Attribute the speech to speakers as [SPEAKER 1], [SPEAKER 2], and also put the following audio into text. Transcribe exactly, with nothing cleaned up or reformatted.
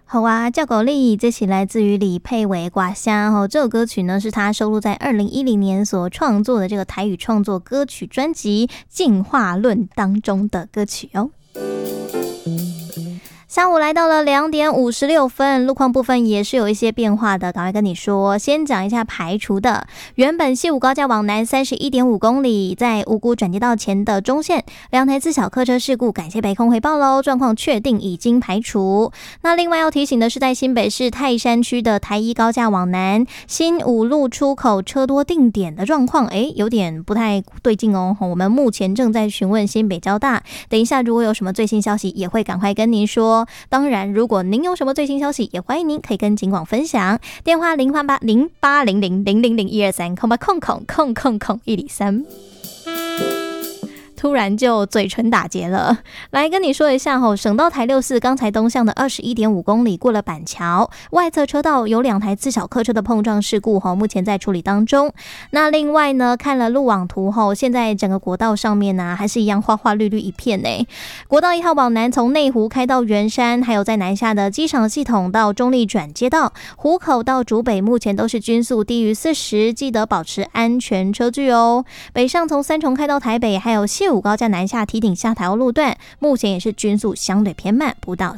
[SPEAKER 1] 好啊，叫狗力，这是来自于李佩伟寡虾哦。这首歌曲呢，是他收录在二零一零年所创作的这个台语创作歌曲专辑《进化论》当中的歌曲哦。下午来到了两点五十六分，路况部分也是有一些变化的，赶快跟你说。先讲一下排除的，原本西武高架往南 三十一点五公里，在五股转接道前的中线，两台自小客车事故，感谢北控回报喽，状况确定已经排除。那另外要提醒的是，在新北市泰山区的台一高架往南，新五路出口车多定点的状况，诶，有点不太对劲哦。我们目前正在询问新北交大，等一下如果有什么最新消息，也会赶快跟您说。当然，如果您有什么最新消息，也欢迎您可以跟警广分享。电话零八八零八零零零零零一二三空八空空空空空一里三。突然就嘴唇打结了，来跟你说一下吼，省道台六四刚才东向的 二十一点五公里过了板桥，外侧车道有两台自小客车的碰撞事故吼，目前在处理当中。那另外呢，看了路网图后，现在整个国道上面呢、啊、还是一样花花绿绿一片呢。国道一号往南从内湖开到圆山，还有在南下的机场系统到中立转接道，湖口到竹北目前都是均速低于四十，记得保持安全车距哦。北上从三重开到台北，还有西武高架南下堤顶下台路段，目前也是均速相对偏慢，不到